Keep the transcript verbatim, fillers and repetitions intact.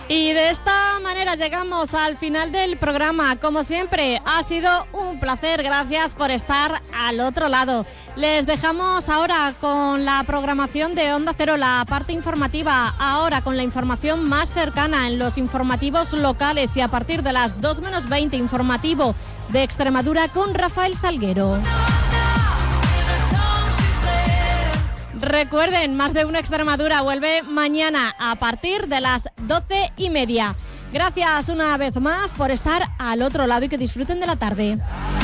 Y de esta manera llegamos al final del programa. Como siempre, ha sido un placer. Gracias por estar al otro lado. Les dejamos ahora con la programación de Onda Cero, la parte informativa. Ahora con la información más cercana en los informativos locales y a partir de las dos menos veinte, informativo de Extremadura con Rafael Salguero. Recuerden, Más de Uno Extremadura vuelve mañana a partir de las doce y media. Gracias una vez más por estar al otro lado y que disfruten de la tarde.